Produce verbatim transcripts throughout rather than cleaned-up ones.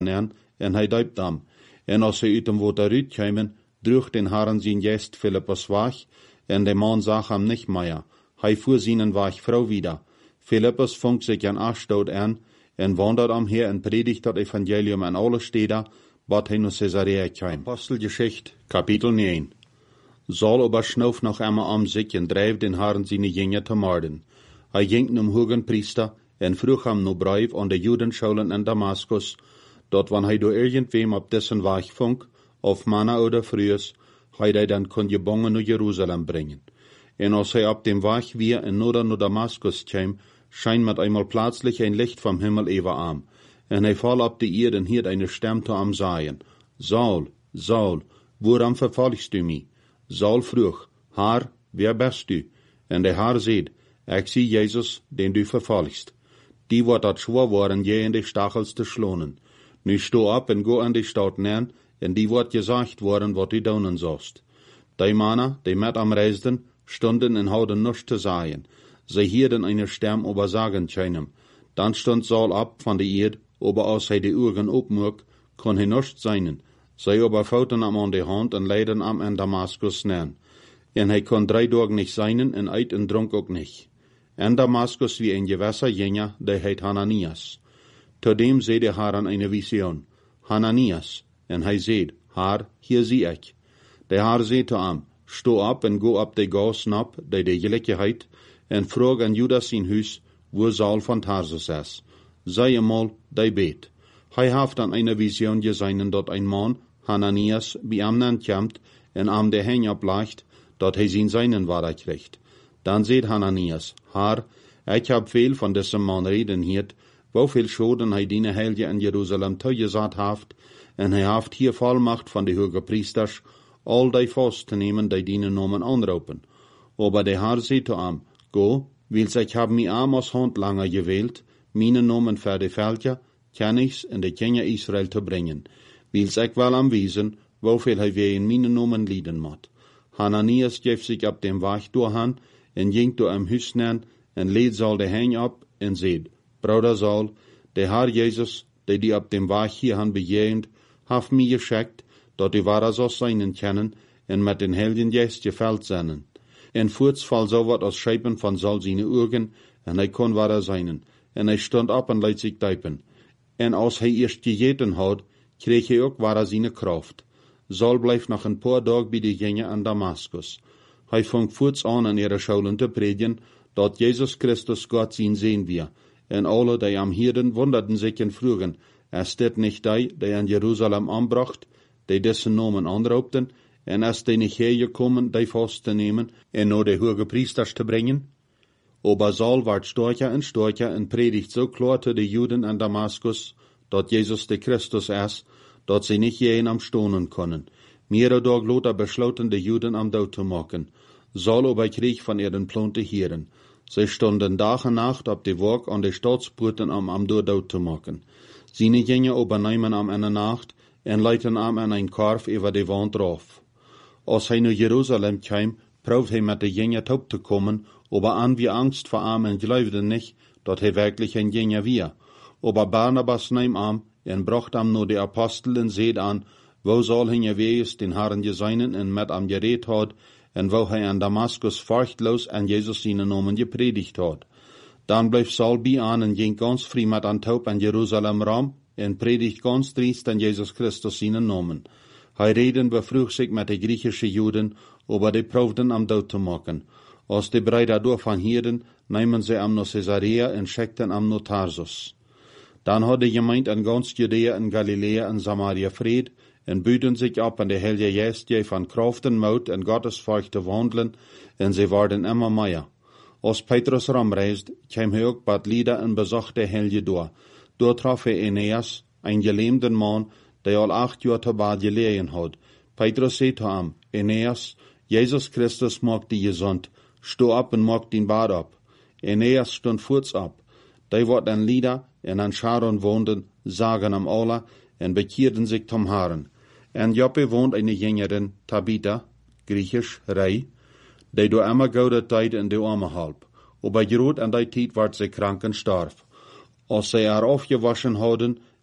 en hij duipt am. En als hij uit hem water uitkomen, droeg den Herren zijn Gest Philippus weg, en de man zag hem nicht mehr. Hij fuhr seinen Weg Frau wieder. Philippus funkt sich an Ashdod an, en wandert am her en predigt dat Evangelium an alle Städte, wat hij naar Caesarea kwam. Apostelgeschichte, Kapitel negen. Saul aber schnauf noch einmal am sich en drijf den Herren seine Jünger te morden. Hij ging num hogen Priester, en vroeg hem no brief an de Judenschulen in Damaskus, dat wann hij door irgendwem op dessen Weg funk, of manna oder frühes, hij hij dan kon gebongen naar Jerusalem brengen. En als hij op dem Weg weer in Noorden naar Damaskus kwam, scheint mit einmal plötzlich ein Licht vom Himmel über am. En hij val op de Erde en hiert eine Stimme zu am sagen, Saul, Saul, woran verfolgst du mich? Saul vroeg, Herr, wer bist du? En de Herr zei, ik zie Jesus, den du verfolgst. Die wordt dat schwor worden, je in de stachels te schlonen. Nu sto op en go an de stad neer, en die wordt gezegd worden wat du doen sollst. Die Männer, die met am reisden, stunden en houden nichts te sagen. Sie hierden eine Stimme ober sagen scheinem. Dann stund Saul ab von der Erde, ober als hij de Augen opmoek, kon hij nichts seinen. Sie aber fouten am an die Hand en leiden am in Damaskus neer. En hij kon drei Tage nicht seinen, en eit en dronk ook nicht. In Damaskus wie ein gewisser Jünger, der heit Hananias. Zudem seh der Herr an eine Vision. Hananias. En hij seht, Herr, hier zie ich. Der Herr seht zu ihm, sto ab en go ab de Gas nap, de de Gelegenheit, en vroeg an Judas zijn huis, wo Saul von Tarsus is. Sei einmal, de bet. Hij haft an eine Vision gesehen, dat ein Mann, Hananias, bij am nan komt, en am de Heng ableicht, dat hij zijn seinen Ware kriegt. Dan seht Hananias, Herr, ich hab veel von diesem Mann reden hiert, woveel Schoden hij diene Heilige in Jerusalem toegesagt haft, en hij haft hier Vollmacht von de hoge Priesters, all die vast te nemen, die diene Namen anroepen. Aber der Herr seht zu ihm, go, wils ich hab mi Amos Hand langer gewählt, meine Namen für die Völker, kann ich's in die Kinder Israel zu bringen, wils ich wel am wiesen, woveel hij weer in meine Namen lieden mot. Hananias geeft sich ab dem Weg durchhan, en ging door am Huis neer, en leed Saul de Heng ab, en zeid, Bruder Saul, der Herr Jesus, der die ab dem Weg hierhan bejehend, haft mir geschickt, dat die wahre so seinen kennen, en met den Helden Geist gefällt seinen. En voorts val so wat als Scheipen von Saul seine Augen, en hij kon wahre seinen, en hij stond op en leidt sich duipen. En als hij eerst gegeten had, kreeg hij ook wahre seine Kraft. Saul bleef nog een paar dagen bij de Jünger an Damaskus. Hij fing voorts an in ihre Schulen te predigen, dat Jesus Christus Gott zien sehen wir. En alle, die am Hirden, wunderten sich en vroegen, is dit nicht die, die in Jerusalem anbracht, die dessen Namen anraubten, en is die nicht hergekommen, die vast te nemen, en nur de hoge Priesters te brengen? Aber Saul ward stärker en stärker en predigt so klar te de Juden in Damaskus, dat Jesus de Christus is, dat sie nicht jeden am stonen können. Mehrere Tage later besloten de Juden am Dood te maken. Saul aber kreeg von ihren Plan te hören. Sie stunden Tag und Nacht op de Werk an de Staatspoorten am am Dood te maken. Seine Jünger aber nehmen am eine Nacht en leiten am an ein Korf über de Wand drauf. Als hij naar Jerusalem kwam, proeft hij met de Jünger top te komen, aber an wie Angst vor ihm en geloofde nicht, dat hij wirklich ein Jünger war. Aber Barnabas nahm am en bracht am nur de Apostel en zeid an, wo Saul hin geweest den Herren geseinen en met am gereed had, en wo hij an Damaskus furchtlos an Jesus seine Namen gepredigt had. Dan bleef Saul bij aan en ging ganz frei met an Taub an Jerusalem ram, en predigt ganz driest an Jesus Christus seine Namen. Hij reden bevroeg sich met de Griechische Juden, aber die proefden am Dood te maken. Als de Brüder daarvan hielden, namen sie am naar Caesarea en schickten am naar Tarsus. Dan had de gemeente in ganz Judäa en Galilea en Samaria vrede, en büten sich ab an de Heilige Geest je van Kraft en Mut en Gottesfurcht te wandelen, en sie worden immer mehr. Als Petrus ramreist, kwam hij ook bad Lida en bezocht de Heilige door. Door traf hij Aeneas, een gelähmte man, der al acht jaar te bad gelegen had. Petrus zei zu ihm, Aeneas, Jesus Christus maakt die gezond, sto op en maak den bad op. Aeneas stond voorts op. Die wordt an Lida en an Sharon woonden, zagen am alle, en bekeerden sich zum Herrn. En Joppe woont eine Jüngerin, Tabitha, griechisch, Rei, die door immer goude tijd in de arme halp. Aber groot an die tijd werd sie krank en starf. Als sie haar afgewaschen hadden,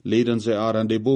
leden sie er an de